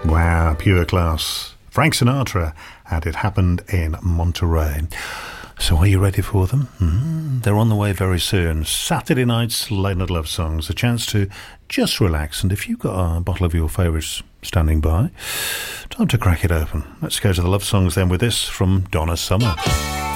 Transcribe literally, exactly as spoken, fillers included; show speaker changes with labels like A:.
A: Wow, pure class. Frank Sinatra, and it happened in Monterey. So are you ready for them? Mm, they're on the way very soon. Saturday night's Late Night Love Songs, a chance to just relax. And if you've got a bottle of your favourites standing by, time to crack it open. Let's go to the love songs then with this from Donna Summer.